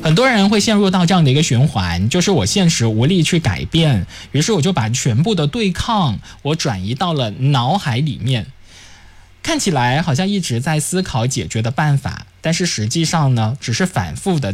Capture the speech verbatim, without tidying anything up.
很多人会陷入到这样的一个循环，就是我现实无力去改变，于是我就把全部的对抗我转移到了脑海里面，看起来好像一直在思考解决的办法，但是实际上呢，只是反复的